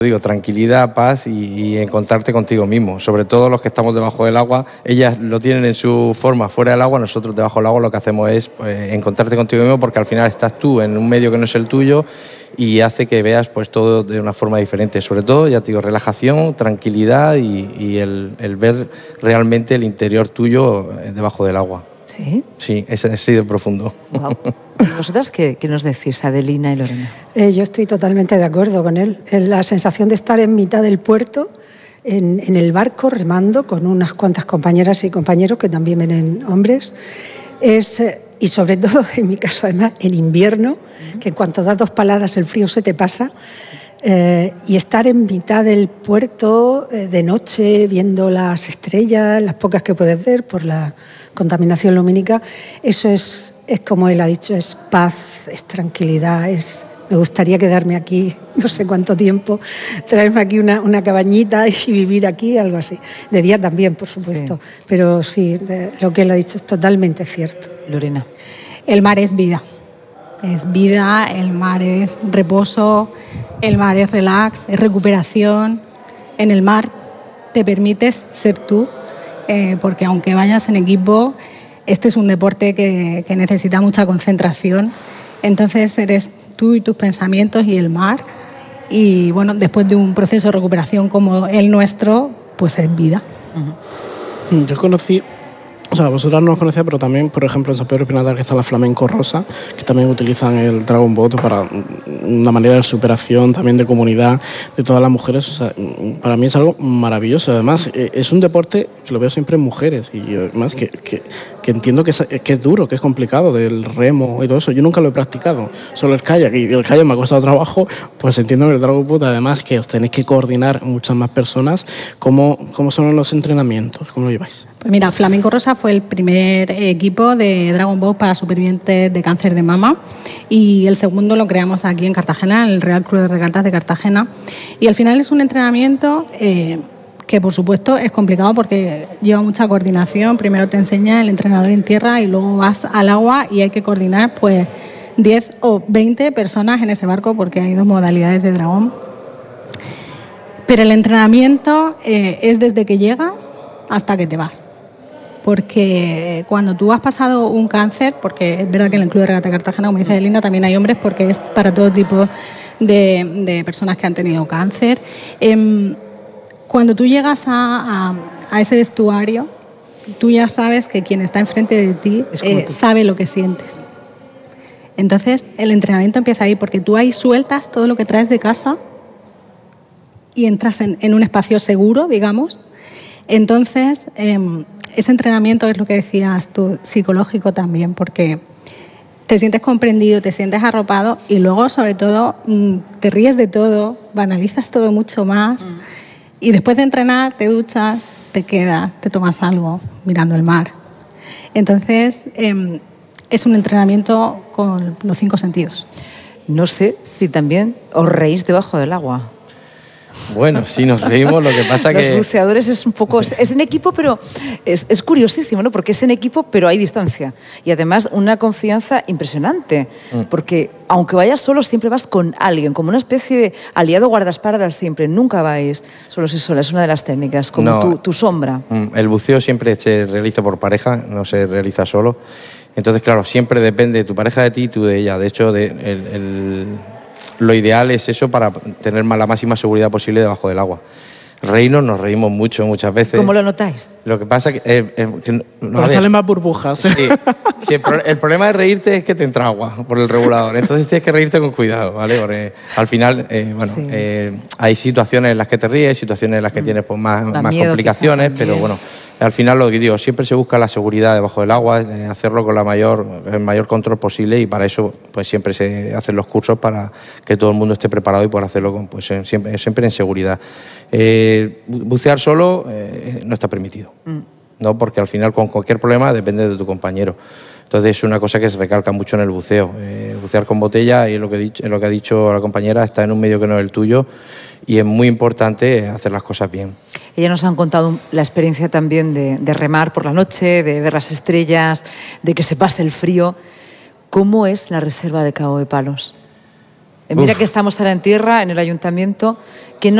Digo, tranquilidad, paz y encontrarte contigo mismo. Sobre todo los que estamos debajo del agua, ellas lo tienen en su forma fuera del agua, nosotros debajo del agua lo que hacemos es encontrarte contigo mismo, porque al final estás tú en un medio que no es el tuyo y hace que veas pues todo de una forma diferente. Sobre todo, ya te digo, relajación, tranquilidad y el ver realmente el interior tuyo debajo del agua. ¿Sí? Sí, ese ha sido profundo. Wow. ¿Y vosotras qué nos decís, Adelina y Lorena? Yo estoy totalmente de acuerdo con él. La sensación de estar en mitad del puerto, en el barco, remando, con unas cuantas compañeras y compañeros, que también vienen hombres, y sobre todo, en mi caso además, en invierno, que en cuanto das 2 paladas el frío se te pasa, y estar en mitad del puerto de noche, viendo las estrellas, las pocas que puedes ver por la contaminación lumínica, eso es como él ha dicho, es paz, es tranquilidad, me gustaría quedarme aquí no sé cuánto tiempo, traerme aquí una cabañita y vivir aquí, algo así. De día también, por supuesto, sí. Pero sí, lo que él ha dicho es totalmente cierto. Lorena. El mar es vida, el mar es reposo, el mar es relax, es recuperación. En el mar te permites ser tú, porque aunque vayas en equipo, este es un deporte que necesita mucha concentración. Entonces eres tú y tus pensamientos y el mar. Y bueno, después de un proceso de recuperación como el nuestro, pues es vida. Uh-huh. Yo conocí... O sea, vosotras no os conocéis, pero también, por ejemplo, en San Pedro de Pinatar, que está la Flamenco Rosa, que también utilizan el Dragon Boat para una manera de superación, también de comunidad, de todas las mujeres. O sea, para mí es algo maravilloso. Además, es un deporte que lo veo siempre en mujeres y además que entiendo que es duro, que es complicado, del remo y todo eso. Yo nunca lo he practicado, solo el kayak, y el kayak me ha costado trabajo. Pues entiendo que el Dragon Boat, además, que os tenéis que coordinar muchas más personas. ¿Cómo son los entrenamientos? ¿Cómo lo lleváis? Pues mira, Flamenco Rosa fue el primer equipo de Dragon Boat para supervivientes de cáncer de mama y el segundo lo creamos aquí en Cartagena, en el Real Club de Regatas de Cartagena. Y al final es un entrenamiento que por supuesto es complicado porque lleva mucha coordinación. Primero te enseña el entrenador en tierra y luego vas al agua y hay que coordinar pues 10 o 20 personas en ese barco porque hay 2 modalidades de dragón. Pero el entrenamiento es desde que llegas hasta que te vas. Porque cuando tú has pasado un cáncer, porque es verdad que en el Club de Regata de Cartagena, como dice Adelina, también hay hombres porque es para todo tipo de personas que han tenido cáncer. Cuando tú llegas a ese vestuario, tú ya sabes que quien está enfrente de ti sabe lo que sientes. Entonces el entrenamiento empieza ahí porque tú ahí sueltas todo lo que traes de casa y entras en un espacio seguro, digamos. Entonces ese entrenamiento es lo que decías tú, psicológico también, porque te sientes comprendido, te sientes arropado y luego, sobre todo, te ríes de todo, banalizas todo mucho más y después de entrenar te duchas, te quedas, te tomas algo mirando el mar. Entonces, es un entrenamiento con los 5 sentidos. No sé si también os reís debajo del agua. Bueno, sí nos reímos, lo que pasa que... Los buceadores es un poco... Es en equipo, pero es curiosísimo, ¿no? Porque es en equipo, pero hay distancia. Y además una confianza impresionante. Porque aunque vayas solo, siempre vas con alguien, como una especie de aliado guardaespaldas siempre. Nunca vais solos y solas. Es una de las técnicas, como no, tu sombra. El buceo siempre se realiza por pareja, no se realiza solo. Entonces, claro, siempre depende tu pareja de ti y tú de ella. De hecho, lo ideal es eso para tener la máxima seguridad posible debajo del agua. Reírnos, nos reímos mucho, muchas veces. ¿Cómo lo notáis? Lo que pasa es que no salen más burbujas. Sí, el problema de reírte es que te entra agua por el regulador. Entonces tienes que reírte con cuidado, ¿vale? Porque al final, hay situaciones en las que te ríes, situaciones en las que tienes pues, más complicaciones, quizá, pero bueno, al final lo que digo, siempre se busca la seguridad debajo del agua, hacerlo con el mayor control posible y para eso pues siempre se hacen los cursos para que todo el mundo esté preparado y poder hacerlo siempre en seguridad. Bucear solo no está permitido, ¿no? Porque al final con cualquier problema depende de tu compañero. Entonces es una cosa que se recalca mucho en el buceo. Bucear con botella, y es lo que ha dicho la compañera, está en un medio que no es el tuyo y es muy importante hacer las cosas bien. Ella nos han contado la experiencia también de remar por la noche, de ver las estrellas, de que se pase el frío. ¿Cómo es la reserva de Cabo de Palos? Mira que estamos ahora en tierra, en el ayuntamiento, que no